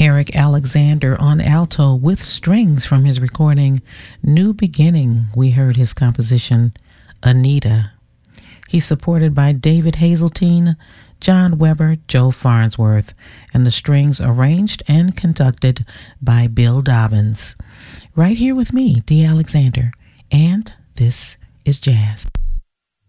Eric Alexander on alto with strings from his recording New Beginning. We heard his composition Anita. He's supported by David Hazeltine, John Weber, Joe Farnsworth, and the strings arranged and conducted by Bill Dobbins. Right here with me, Dee Alexander, and this is Jazz.